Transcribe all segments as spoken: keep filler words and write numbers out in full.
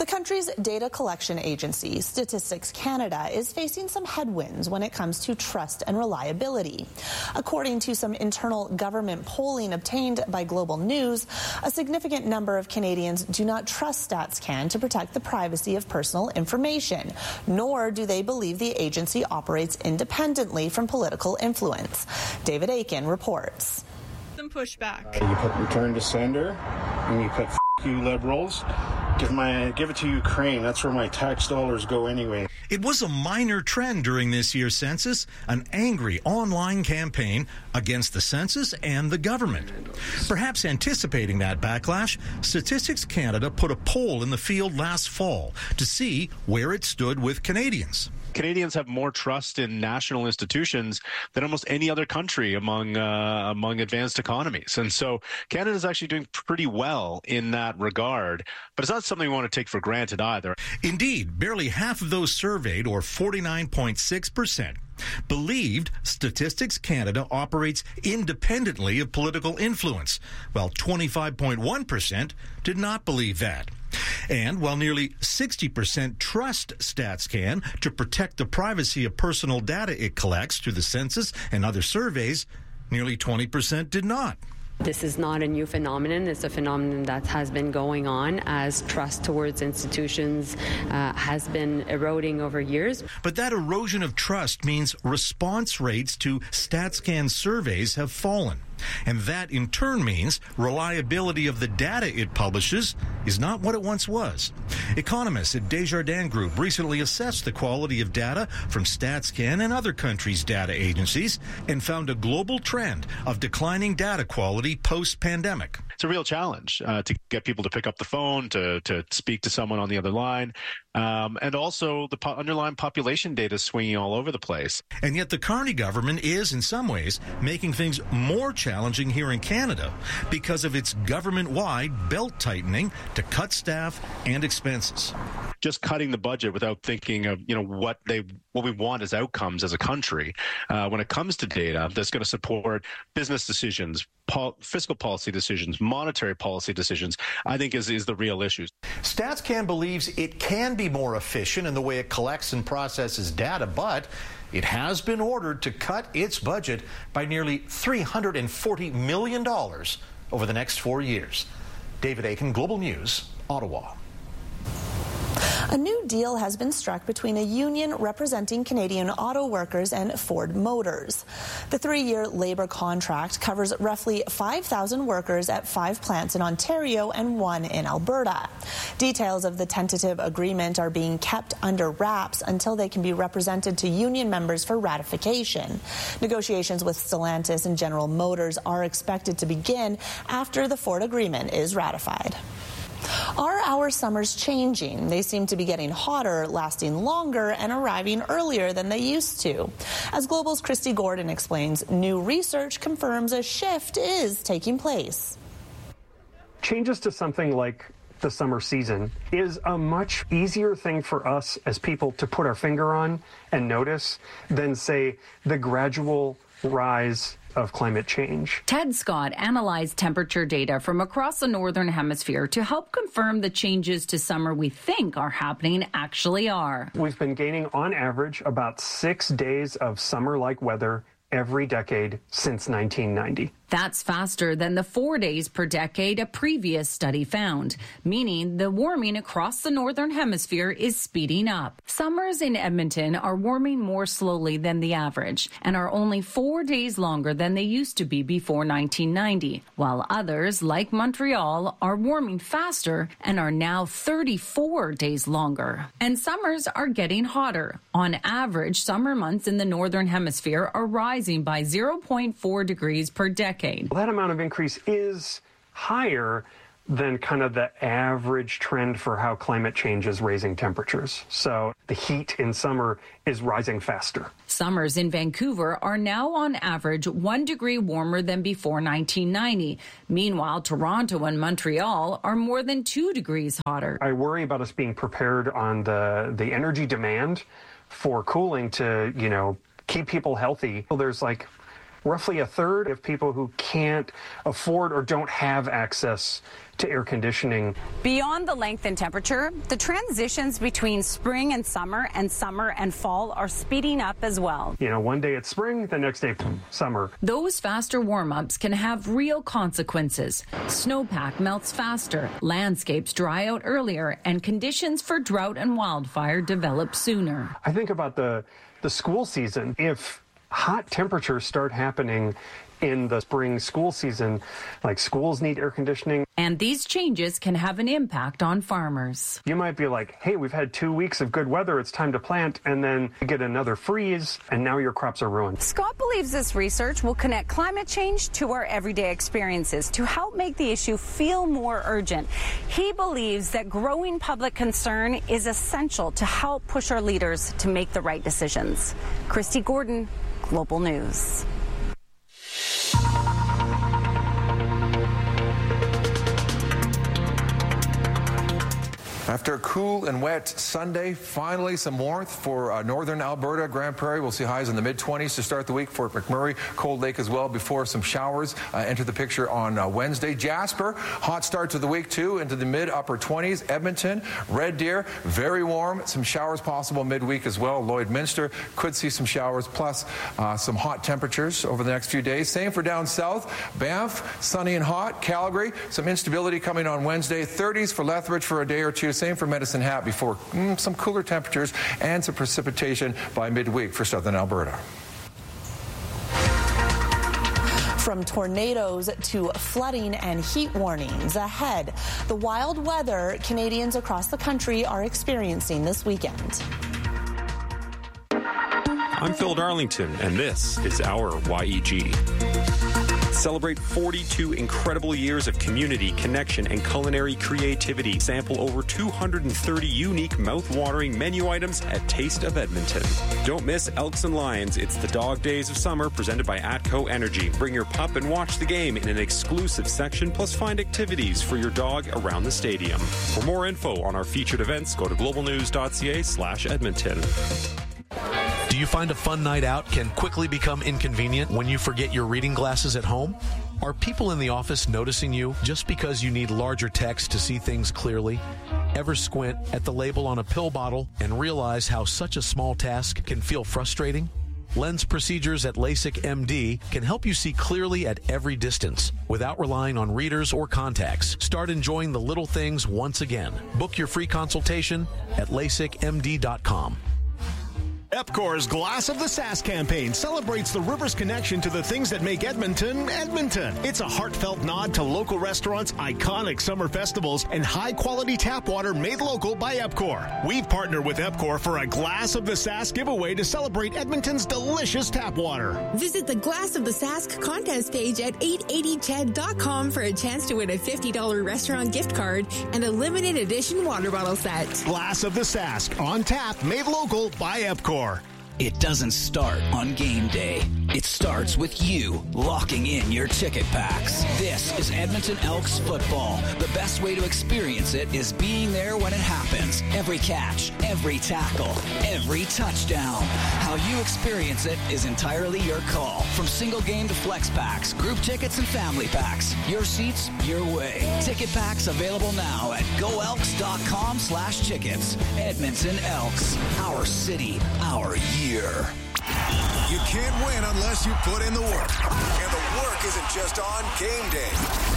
The country's data collection agency, Statistics Canada, is facing some headwinds when it comes to trust and reliability. According to some internal government polling obtained by Global News, a significant number of Canadians do not trust StatsCan to protect the privacy of personal information, nor do they believe the agency operates independently from political influence. David Akin reports. Some pushback. You put return to sender, and you put F you liberals. Give my give it to Ukraine. That's where my tax dollars go anyway. It was a minor trend during this year's census, an angry online campaign against the census and the government. Perhaps anticipating that backlash, Statistics Canada put a poll in the field last fall to see where it stood with Canadians. Canadians have more trust in national institutions than almost any other country among uh, among advanced economies. And so Canada is actually doing pretty well in that regard. But it's not something we want to take for granted either. Indeed, barely half of those surveyed, or forty-nine point six percent, believed Statistics Canada operates independently of political influence, while twenty-five point one percent did not believe that. And while nearly sixty percent trust StatsCan to protect the privacy of personal data it collects through the census and other surveys, nearly twenty percent did not. This is not a new phenomenon. It's a phenomenon that has been going on as trust towards institutions uh, has been eroding over years. But that erosion of trust means response rates to StatsCan surveys have fallen. And that in turn means reliability of the data it publishes is not what it once was. Economists at Desjardins Group recently assessed the quality of data from StatsCan and other countries' data agencies and found a global trend of declining data quality post-pandemic. It's a real challenge uh, to get people to pick up the phone, to, to speak to someone on the other line. Um, and also the po- underlying population data is swinging all over the place. And yet the Carney government is, in some ways, making things more challenging here in Canada because of its government-wide belt-tightening to cut staff and expenses. Just cutting the budget without thinking of, you know, what they what we want as outcomes as a country uh, when it comes to data that's going to support business decisions, pol- fiscal policy decisions, monetary policy decisions, I think is, is the real issue. StatsCan believes it can be more efficient in the way it collects and processes data, but it has been ordered to cut its budget by nearly three hundred forty million dollars over the next four years. David Akin, Global News, Ottawa. A new deal has been struck between a union representing Canadian auto workers and Ford Motors. The three-year labor contract covers roughly five thousand workers at five plants in Ontario and one in Alberta. Details of the tentative agreement are being kept under wraps until they can be represented to union members for ratification. Negotiations with Stellantis and General Motors are expected to begin after the Ford agreement is ratified. Are our summers changing? They seem to be getting hotter, lasting longer, and arriving earlier than they used to. As Global's Christy Gordon explains, new research confirms a shift is taking place. Changes to something like the summer season is a much easier thing for us as people to put our finger on and notice than, say, the gradual rise of climate change. Ted Scott analyzed temperature data from across the Northern Hemisphere to help confirm the changes to summer we think are happening actually are. We've been gaining, on average, about six days of summer-like weather every decade since nineteen ninety. That's faster than the four days per decade a previous study found, meaning the warming across the Northern Hemisphere is speeding up. Summers in Edmonton are warming more slowly than the average and are only four days longer than they used to be before nineteen ninety, while others, like Montreal, are warming faster and are now thirty-four days longer. And summers are getting hotter. On average, summer months in the Northern Hemisphere are rising by zero point four degrees per decade. That amount of increase is higher than kind of the average trend for how climate change is raising temperatures. So the heat in summer is rising faster. Summers in Vancouver are now on average one degree warmer than before nineteen ninety. Meanwhile, Toronto and Montreal are more than two degrees hotter. I worry about us being prepared on the, the energy demand for cooling to, you know, keep people healthy. Well, there's like roughly a third of people who can't afford or don't have access to air conditioning. Beyond the length and temperature, the transitions between spring and summer and summer and fall are speeding up as well. You know, one day it's spring, the next day summer. Those faster warm-ups can have real consequences. Snowpack melts faster, landscapes dry out earlier, and conditions for drought and wildfire develop sooner. I think about the, the school season. If hot temperatures start happening in the spring school season, like schools need air conditioning. And these changes can have an impact on farmers. You might be like, hey, we've had two weeks of good weather, it's time to plant, and then you get another freeze, and now your crops are ruined. Scott believes this research will connect climate change to our everyday experiences to help make the issue feel more urgent. He believes that growing public concern is essential to help push our leaders to make the right decisions. Christy Gordon, Global News. After a cool and wet Sunday, finally some warmth for uh, northern Alberta, Grand Prairie. We'll see highs in the mid twenties to start the week. Fort McMurray, Cold Lake as well before some showers uh, enter the picture on uh, Wednesday. Jasper, hot start to the week too, into the mid upper twenties. Edmonton, Red Deer, very warm. Some showers possible midweek as well. Lloydminster could see some showers plus uh, some hot temperatures over the next few days. Same for down south. Banff, sunny and hot. Calgary, some instability coming on Wednesday. thirties for Lethbridge for a day or two. Same for Medicine Hat before mm, some cooler temperatures and some precipitation by midweek for southern Alberta. From tornadoes to flooding and heat warnings ahead, the wild weather Canadians across the country are experiencing this weekend. I'm Phil Darlington, and this is our Y E G. Celebrate forty-two incredible years of community, connection, and culinary creativity. Sample over two hundred thirty unique, mouth-watering menu items at Taste of Edmonton. Don't miss Elks and Lions. It's the Dog Days of Summer, presented by Atco Energy. Bring your pup and watch the game in an exclusive section, plus find activities for your dog around the stadium. For more info on our featured events, go to globalnews.ca slash Edmonton. Do you find a fun night out can quickly become inconvenient when you forget your reading glasses at home? Are people in the office noticing you just because you need larger text to see things clearly? Ever squint at the label on a pill bottle and realize how such a small task can feel frustrating? Lens procedures at LASIK M D can help you see clearly at every distance without relying on readers or contacts. Start enjoying the little things once again. Book your free consultation at lasik m d dot com. Epcor's Glass of the Sask campaign celebrates the river's connection to the things that make Edmonton, Edmonton. It's a heartfelt nod to local restaurants, iconic summer festivals, and high-quality tap water made local by Epcor. We've partnered with Epcor for a Glass of the Sask giveaway to celebrate Edmonton's delicious tap water. Visit the Glass of the Sask contest page at eight eighty ched dot com for a chance to win a fifty dollars restaurant gift card and a limited edition water bottle set. Glass of the Sask, on tap, made local by Epcor. It doesn't start on game day. It starts with you locking in your ticket packs. This is Edmonton Elks football. The best way to experience it is being there when it happens. Every catch, every tackle, every touchdown. How you experience it is entirely your call. From single game to flex packs, group tickets and family packs. Your seats, your way. Ticket packs available now at go elks dot com slash tickets. Edmonton Elks. Our city, our year. You can't win unless you put in the work. And the work isn't just on game day.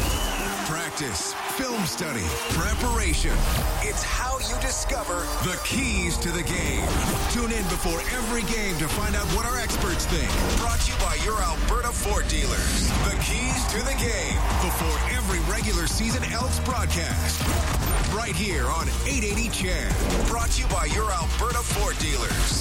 Practice, film study, preparation. It's how you discover the keys to the game. Tune in before every game to find out what our experts think. Brought to you by your Alberta Ford dealers. The keys to the game before every regular season Elks broadcast. Right here on eight eighty C H E D. Brought to you by your Alberta Ford dealers.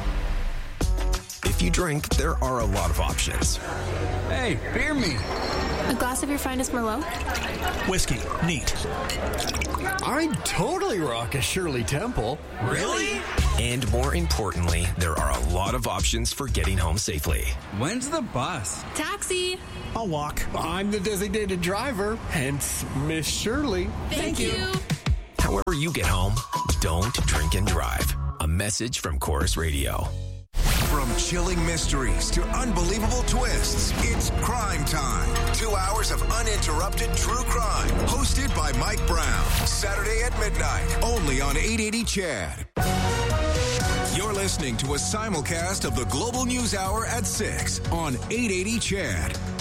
If you drink, there are a lot of options. Hey, beer me. A glass of your finest Merlot? Whiskey. Neat. I'd totally rock a Shirley Temple. Really? And more importantly, there are a lot of options for getting home safely. When's the bus? Taxi. I'll walk. I'm the designated driver, hence Miss Shirley. Thank, Thank you. you. However you get home, don't drink and drive. A message from Chorus Radio. From chilling mysteries to unbelievable twists, it's Crime Time. Two hours of uninterrupted true crime. Hosted by Mike Brown. Saturday at midnight, only on eight eighty C H E D. You're listening to a simulcast of the Global News Hour at six on eight eighty C H E D.